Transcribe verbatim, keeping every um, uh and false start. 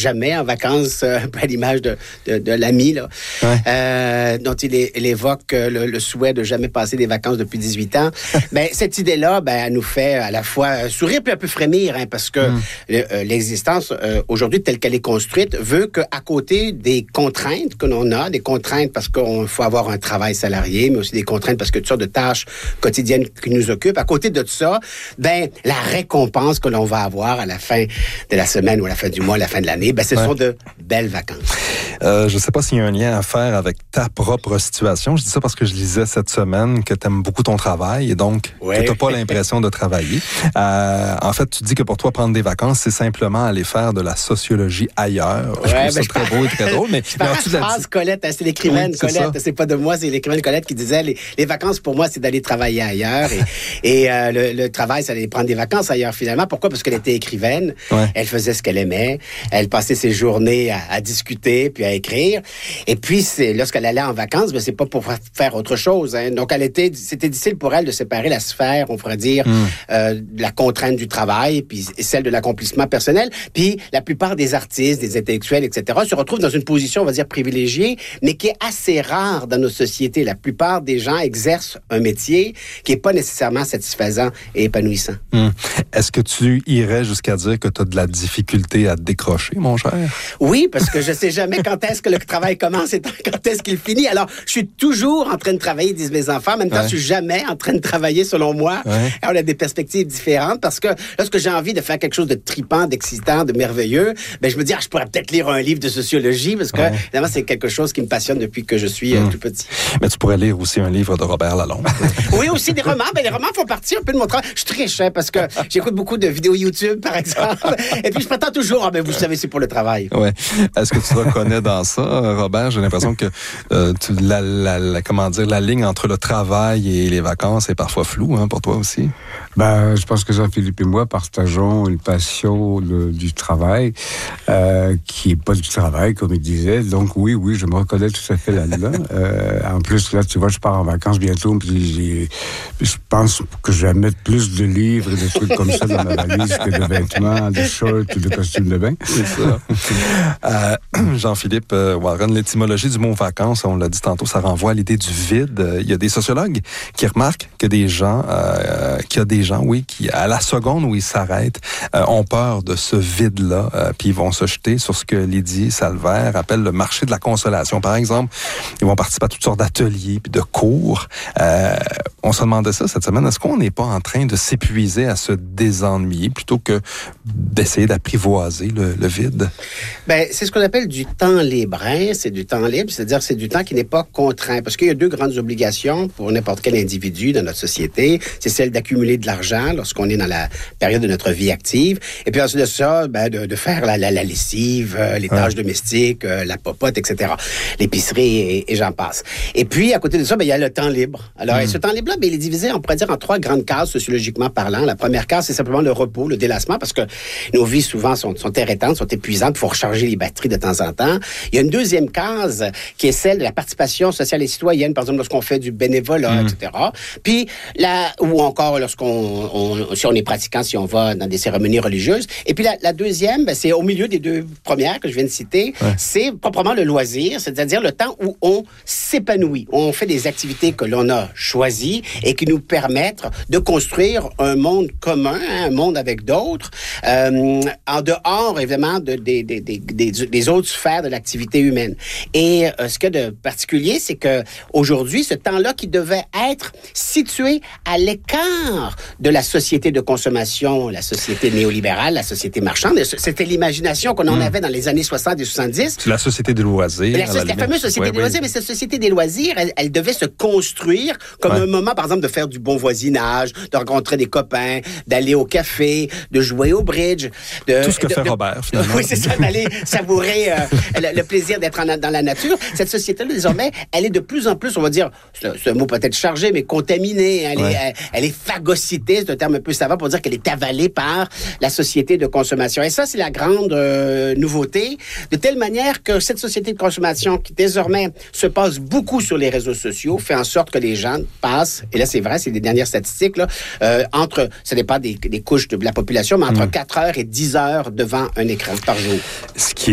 jamais en vacances, euh, à l'image de, de, de l'ami, là, ouais. euh, dont il, est, il évoque le, le souhait de jamais passer des vacances depuis dix-huit ans. Ben, cette idée-là, ben, elle nous fait à la fois sourire puis un peu frémir, hein, parce que mm. le, euh, l'existence, euh, aujourd'hui, telle qu'elle est construite, veut qu'à côté des contraintes que l'on a, des contraintes parce qu'il faut avoir un travail salarié, mais aussi des contraintes parce que toutes sortes de tâches quotidiennes qui nous occupent, à côté de tout ça, ben, la récompense que l'on va avoir à la fin de la semaine ou à la fin du mois, à la fin de l'année, ben, ce ouais. sont de belles vacances. Euh, je ne sais pas s'il y a un lien à faire avec ta propre situation. Je dis ça parce que je lisais cette semaine que tu aimes beaucoup ton travail et donc ouais. que tu n'as pas l'impression de travailler. Euh, en fait, tu dis que pour toi, prendre des vacances, c'est simplement aller faire de la sociologie ailleurs. Ouais, je trouve ben ça je très par... beau et très drôle. Mais, je mais tu la phrase, Colette, c'est l'écrivaine oui, Colette. C'est, c'est pas de moi, c'est l'écrivaine Colette qui disait les, les vacances, pour moi, c'est d'aller travailler ailleurs. Et, et euh, le, le travail, c'est d'aller prendre des vacances ailleurs, finalement. Pourquoi? Parce qu'elle était écrivaine. Ouais. Elle faisait ce qu'elle aimait. Elle passait ses journées à, à discuter puis à écrire. Et puis, c'est, lorsqu'elle allait en vacances, ben, c'est pas pour faire autre chose. Hein. Donc, elle était, c'était difficile pour elle de séparer la sphère, on pourrait dire, mm. euh, la contrainte du travail, puis celle de l'accomplissement personnel. Puis, la plupart des artistes, des intellectuels, et cetera, se retrouvent dans une position, on va dire, privilégiée, mais qui est assez rare dans nos sociétés. La plupart des gens exercent un métier qui est pas nécessairement satisfaisant et épanouissant. Mm. Est-ce que tu irais jusqu'à dire que tu as de la difficulté à décrocher, mon cher? Oui, parce que je sais jamais quand est-ce que le travail commence et quand est-ce qu'il finit. Alors, je suis toujours en train de travailler, disent mes enfants. En même temps, ouais. je suis jamais en train de travailler, selon moi. Ouais. Alors, on a des perspectives différentes parce que lorsque j'ai envie de faire quelque chose de tripant, d'excitant, de merveilleux, ben, je me dis, ah, je pourrais peut-être lire un livre de sociologie parce que, ouais. évidemment, c'est quelque chose qui me passionne depuis que je suis mmh. euh, tout petit. Mais tu pourrais lire aussi un livre de Robert Lalonde. Oui, aussi des romans. Ben, les romans font partie un peu de mon travail. Je suis très cher parce que j'écoute beaucoup de vidéos YouTube, par exemple. Et puis, je prétends toujours, ah, ben, vous savez, c'est pour le travail. Ouais. Est-ce que tu te reconnais dans ça, Robert? J'ai l'impression que euh, tu, la, la, la, comment dire, la ligne entre le travail et les vacances est parfois floue, hein, pour toi aussi. Ben, je pense que Jean-Philippe et moi partageons une passion de, du travail, euh, qui n'est pas du travail, comme il disait. Donc oui, oui, je me reconnais tout à fait là-dedans. euh, en plus, là, tu vois, je pars en vacances bientôt, puis j'ai, je pense que je vais mettre plus de livres et de trucs comme ça dans ma valise que de vêtements, de shorts ou de costumes de bain. C'est ça. euh, Jean-Philippe euh, Warren, l'étymologie du mot vacances, on l'a dit tantôt, ça renvoie à l'idée du vide. Il y a des sociologues qui remarquent que des gens, euh, qu'il y a des gens, oui, qui, à la seconde où ils s'arrêtent, euh, ont peur de ce vide-là, euh, puis ils vont se jeter sur ce que Lydie Salver appelle le marché de la consolation. Par exemple, ils vont participer à toutes sortes d'ateliers puis de cours. Euh, on se demandait ça cette semaine. Est-ce qu'on n'est pas en train de s'épuiser à se désennuyer plutôt que d'essayer d'apprivoiser le, le vide? Ben, c'est ce qu'on appelle du temps libre. Hein? C'est du temps libre, c'est-à-dire c'est du temps qui n'est pas contraint. Parce qu'il y a deux grandes obligations pour n'importe quel individu dans notre société. C'est celle d'accumuler de l'argent lorsqu'on est dans la période de notre vie active. Et puis ensuite de ça, ben, de, de faire la, la, la lessive, euh, les tâches ouais. domestiques, euh, la popote, et cetera. L'épicerie et, et j'en passe. Et puis, à côté de ça, ben, il y a le temps libre. Alors, mmh. ce temps libre-là, ben, il est divisé, on pourrait dire, en trois grandes cases, sociologiquement parlant. La première case, c'est simplement le repos, le délassement, parce que nos vies, souvent, sont, sont irritantes, sont épuisantes. Il faut recharger les batteries de temps en temps. Il y a une deuxième case qui est celle de la participation sociale et citoyenne, par exemple, lorsqu'on fait du bénévolat, mmh. et cetera. Puis, là, ou encore lorsqu'on, on, si on est pratiquant, si on va dans des cérémonies religieuses. Et puis, la, la deuxième, ben, c'est au milieu des deux premières que je viens de citer, ouais. c'est proprement le loisir, c'est-à-dire le temps où on s'épanouit, où on fait des activités que l'on a choisies et qui nous permettent de construire un monde commun, hein, un monde avec d'autres, euh, en dehors, évidemment, de, des, des, des, des, des autres sphères de l'activité humaine. Et euh, ce qu'il y a de particulier, c'est que aujourd'hui, ce temps-là qui devait être situé à l'écart de la société de consommation, la société néolibérale, la société marchande, c'était l'imagination qu'on en mmh. avait dans les années soixante et soixante-dix. C'est la société des loisirs. La, la, la fameuse société ouais, des oui. loisirs, mais cette société des loisirs, elle, elle devait se construire comme ouais. un moment, par exemple, de faire du bon voisinage, de rencontrer des copains, d'aller au café, de jouer au bridge. De, Tout ce que de, fait de, Robert, finalement. Oui, c'est ça, d'aller savourer euh, le, le plaisir d'être en, dans la nature. Cette société-là, désormais, elle est de plus en plus, on va dire, c'est un mot peut-être chargé, mais contaminée. Elle, ouais. est, elle, elle est phagocytée, c'est un terme un peu savant pour dire qu'elle est avalée par la société de consommation. Et ça, c'est la grande euh, nouveauté, de telle manière que cette société de consommation qui désormais se passe beaucoup sur les réseaux sociaux fait en sorte que les gens passent, et là c'est vrai, c'est les dernières statistiques, là, euh, entre, ça dépend des, des couches de la population, mais entre mmh. quatre heures et dix heures devant un écran par jour. Ce qui